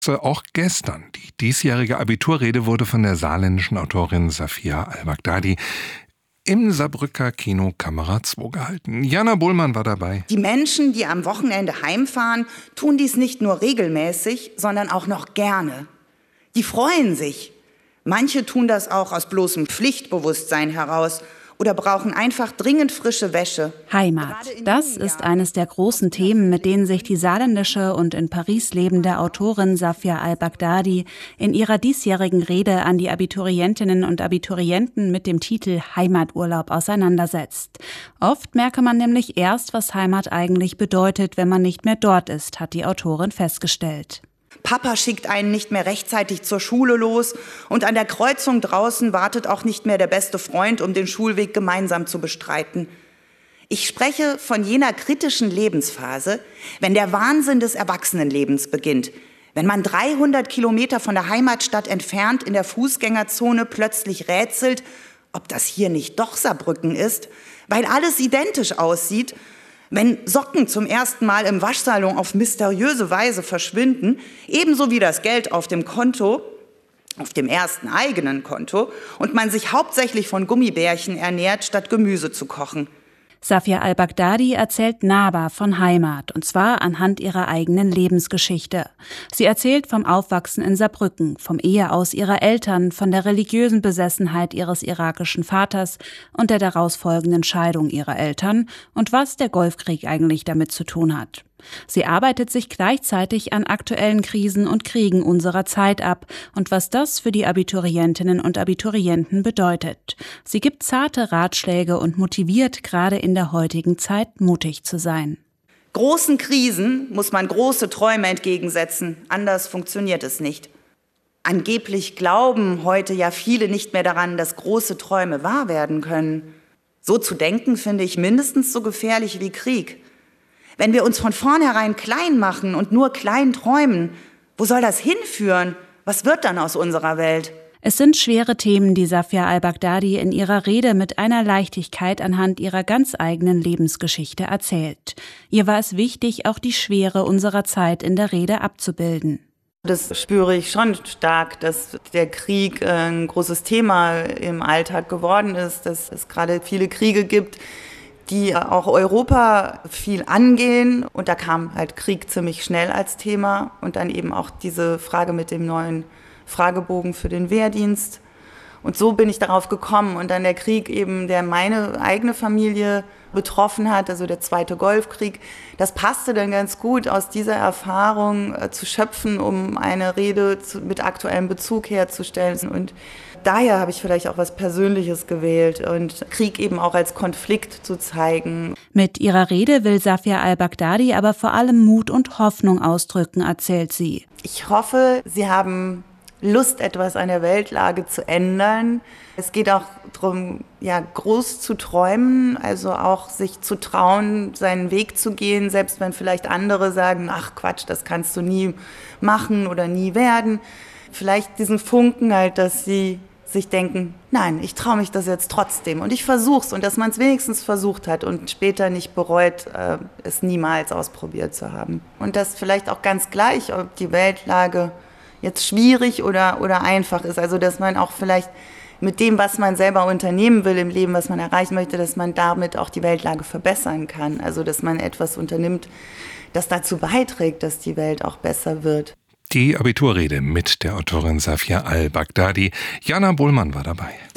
Auch gestern. Die diesjährige Abiturrede wurde von der saarländischen Autorin Safia Al-Baghdadi im Saarbrücker Kino Kamera 2 gehalten. Jana Bohlmann war dabei. Die Menschen, die am Wochenende heimfahren, tun dies nicht nur regelmäßig, sondern auch noch gerne. Die freuen sich. Manche tun das auch aus bloßem Pflichtbewusstsein heraus oder brauchen einfach dringend frische Wäsche. Heimat, das ist eines der großen Themen, mit denen sich die saarländische und in Paris lebende Autorin Safia Al-Baghdadi in ihrer diesjährigen Rede an die Abiturientinnen und Abiturienten mit dem Titel Heimaturlaub auseinandersetzt. Oft merke man nämlich erst, was Heimat eigentlich bedeutet, wenn man nicht mehr dort ist, hat die Autorin festgestellt. Papa schickt einen nicht mehr rechtzeitig zur Schule los und an der Kreuzung draußen wartet auch nicht mehr der beste Freund, um den Schulweg gemeinsam zu bestreiten. Ich spreche von jener kritischen Lebensphase, wenn der Wahnsinn des Erwachsenenlebens beginnt, wenn man 300 Kilometer von der Heimatstadt entfernt in der Fußgängerzone plötzlich rätselt, ob das hier nicht doch Saarbrücken ist, weil alles identisch aussieht. Wenn Socken zum ersten Mal im Waschsalon auf mysteriöse Weise verschwinden, ebenso wie das Geld auf dem Konto, auf dem ersten eigenen Konto, und man sich hauptsächlich von Gummibärchen ernährt, statt Gemüse zu kochen. Safia Al-Baghdadi erzählt nahbar von Heimat, und zwar anhand ihrer eigenen Lebensgeschichte. Sie erzählt vom Aufwachsen in Saarbrücken, vom Eheaus ihrer Eltern, von der religiösen Besessenheit ihres irakischen Vaters und der daraus folgenden Scheidung ihrer Eltern und was der Golfkrieg eigentlich damit zu tun hat. Sie arbeitet sich gleichzeitig an aktuellen Krisen und Kriegen unserer Zeit ab und was das für die Abiturientinnen und Abiturienten bedeutet. Sie gibt zarte Ratschläge und motiviert, gerade in der heutigen Zeit mutig zu sein. Großen Krisen muss man große Träume entgegensetzen, anders funktioniert es nicht. Angeblich glauben heute ja viele nicht mehr daran, dass große Träume wahr werden können. So zu denken finde ich mindestens so gefährlich wie Krieg. Wenn wir uns von vornherein klein machen und nur klein träumen, wo soll das hinführen? Was wird dann aus unserer Welt? Es sind schwere Themen, die Safia Al-Baghdadi in ihrer Rede mit einer Leichtigkeit anhand ihrer ganz eigenen Lebensgeschichte erzählt. Ihr war es wichtig, auch die Schwere unserer Zeit in der Rede abzubilden. Das spüre ich schon stark, dass der Krieg ein großes Thema im Alltag geworden ist, dass es gerade viele Kriege gibt, die auch Europa viel angehen. Und da kam halt Krieg ziemlich schnell als Thema. Und dann eben auch diese Frage mit dem neuen Fragebogen für den Wehrdienst. Und so bin ich darauf gekommen. Und dann der Krieg eben, der meine eigene Familie betroffen hat, also der Zweite Golfkrieg, das passte dann ganz gut, aus dieser Erfahrung zu schöpfen, um eine Rede mit aktuellem Bezug herzustellen. Und daher habe ich vielleicht auch was Persönliches gewählt und Krieg eben auch als Konflikt zu zeigen. Mit ihrer Rede will Safia Al-Baghdadi aber vor allem Mut und Hoffnung ausdrücken, erzählt sie. Ich hoffe, Sie haben Lust, etwas an der Weltlage zu ändern. Es geht auch darum, ja, groß zu träumen, also auch sich zu trauen, seinen Weg zu gehen, selbst wenn vielleicht andere sagen, ach Quatsch, das kannst du nie machen oder nie werden. Vielleicht diesen Funken halt, dass sie sich denken, nein, ich traue mich das jetzt trotzdem und ich versuch's, und dass man es wenigstens versucht hat und später nicht bereut, es niemals ausprobiert zu haben. Und das vielleicht auch ganz gleich, ob die Weltlage jetzt schwierig oder einfach ist. Also dass man auch vielleicht mit dem, was man selber unternehmen will im Leben, was man erreichen möchte, dass man damit auch die Weltlage verbessern kann. Also dass man etwas unternimmt, das dazu beiträgt, dass die Welt auch besser wird. Die Abiturrede mit der Autorin Safia Al-Baghdadi. Jana Bohlmann war dabei.